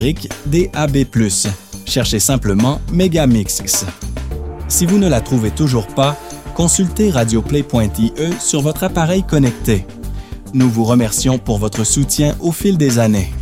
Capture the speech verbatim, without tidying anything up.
D A B plus. Cherchez simplement Megamix. Si vous ne la trouvez toujours pas, consultez radioplay point I E sur votre appareil connecté. Nous vous remercions pour votre soutien au fil des années.